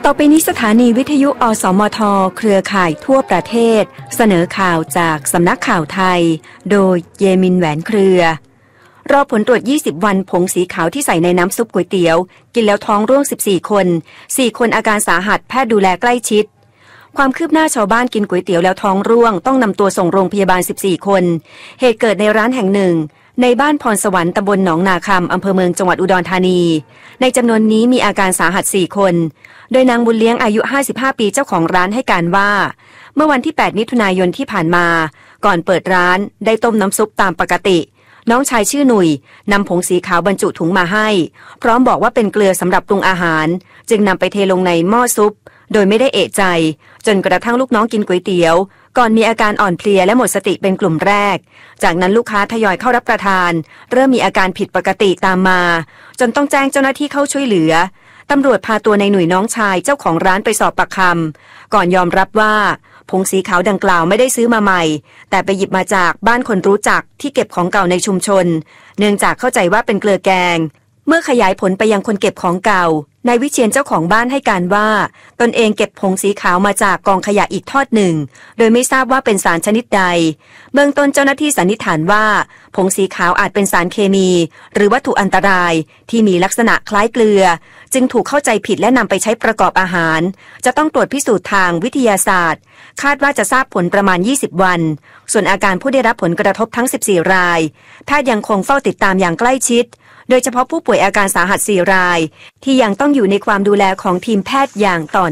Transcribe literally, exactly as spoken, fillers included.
ต่อไปนี้สถานีวิทยุอสมทเครือข่ายทั่วประเทศเสนอข่าวจากสำนักข่าวไทยโดยเยมินแหวนเครือรอผลตรวจยี่สิบวันผงสีขาวที่ใส่ในน้ำซุปก๋วยเตี๋ยวกินแล้วท้องร่วงสิบสี่คนสี่คนอาการสาหัสแพทย์ดูแลใกล้ชิดความคืบหน้าชาวบ้านกินก๋วยเตี๋ยวแล้วท้องร่วงต้องนำตัวส่งโรงพยาบาลสิบสี่คนเหตุเกิดในร้านแห่งหนึ่งในบ้านพรสวรรค์ตำบลหนองนาคำอำเภอเมืองจังหวัดอุดรธานีในจำนวนนี้มีอาการสาหัสสี่คนโดยนางบุญเลี้ยงอายุห้าสิบห้าปีเจ้าของร้านให้การว่าเมื่อวันที่แปดมิถุนายนที่ผ่านมาก่อนเปิดร้านได้ต้มน้ำซุปตามปกติน้องชายชื่อหนุ่ยนำผงสีขาวบรรจุถุงมาให้พร้อมบอกว่าเป็นเกลือสำหรับปรุงอาหารจึงนำไปเทลงในหม้อซุปโดยไม่ได้เอะใจจนกระทั่งลูกน้องกินก๋วยเตี๋ยวก่อนมีอาการอ่อนเพลียและหมดสติเป็นกลุ่มแรกจากนั้นลูกค้าทยอยเข้ารับประทานเริ่มมีอาการผิดปกติตามมาจนต้องแจ้งเจ้าหน้าที่เข้าช่วยเหลือตำรวจพาตัวในหนุ่ยน้องชายเจ้าของร้านไปสอบปากคำก่อนยอมรับว่าผงสีขาวดังกล่าวไม่ได้ซื้อมาใหม่แต่ไปหยิบมาจากบ้านคนรู้จักที่เก็บของเก่าในชุมชนเนื่องจากเข้าใจว่าเป็นเกลือแกงเมื่อขยายผลไปยังคนเก็บของเก่านายวิเชียรเจ้าของบ้านให้การว่าตนเองเก็บผงสีขาวมาจากกองขยะอีกทอดหนึ่งโดยไม่ทราบว่าเป็นสารชนิดใดเบื้องต้นเจ้าหน้าที่สันนิษฐานว่าผงสีขาวอาจเป็นสารเคมีหรือวัตถุอันตรายที่มีลักษณะคล้ายเกลือจึงถูกเข้าใจผิดและนำไปใช้ประกอบอาหารจะต้องตรวจพิสูจน์ทางวิทยาศาสตร์คาดว่าจะทราบผลประมาณยี่สิบวันส่วนอาการผู้ได้รับผลกระทบทั้งสิบสี่รายแพทย์ยังคงเฝ้าติดตามอย่างใกล้ชิดโดยเฉพาะผู้ป่วยอาการสาหัสสี่รายที่ยังต้องอยู่ในความดูแลของทีมแพทย์อย่างต่อ